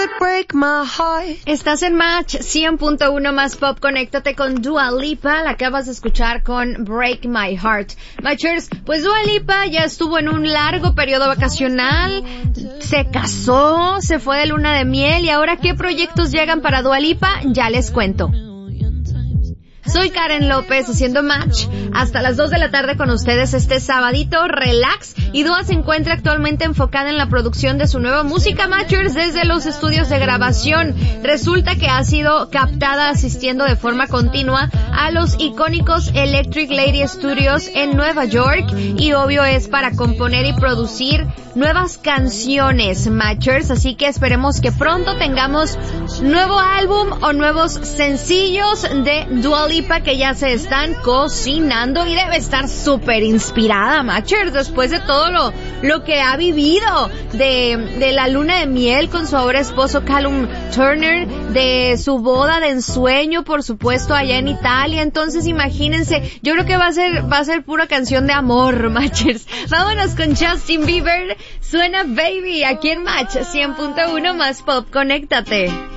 Break my heart. Estás en Match 100.1 más pop. Conéctate con Dua Lipa. La acabas de escuchar con Break My Heart. Matchers, pues Dua Lipa ya estuvo en un largo periodo vacacional. Se casó, se fue de luna de miel. ¿Y ahora qué proyectos llegan para Dua Lipa? Ya les cuento. Soy Karen López haciendo Match hasta las 2 de la tarde con ustedes este sabadito relax, y Dua se encuentra actualmente enfocada en la producción de su nueva música, Matchers, desde los estudios de grabación. Resulta que ha sido captada asistiendo de forma continua a los icónicos Electric Lady Studios en Nueva York, y obvio es para componer y producir nuevas canciones, Matchers, así que esperemos que pronto tengamos nuevo álbum o nuevos sencillos de Dua Lipa que ya se están cocinando, y debe estar súper inspirada, Matchers, después de todo lo que ha vivido de la luna de miel con su ahora esposo Callum Turner, de su boda de ensueño, por supuesto, allá en Italia. Entonces imagínense, yo creo que va a ser pura canción de amor, Matchers. Vámonos con Justin Bieber, suena Baby, aquí en Match 100.1 más pop, conéctate.